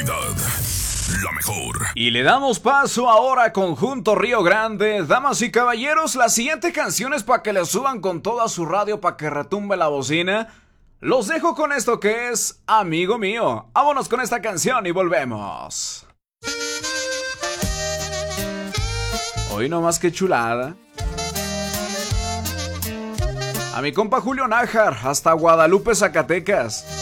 calidad, la mejor. Y le damos paso ahora a Conjunto Río Grande. Damas y caballeros, la siguiente canción es para que le suban con toda su radio, para que retumbe la bocina. Los dejo con esto que es Amigo Mío. Vámonos con esta canción y volvemos. Hoy nomás que chulada. A mi compa Julio Nájar, hasta Guadalupe, Zacatecas.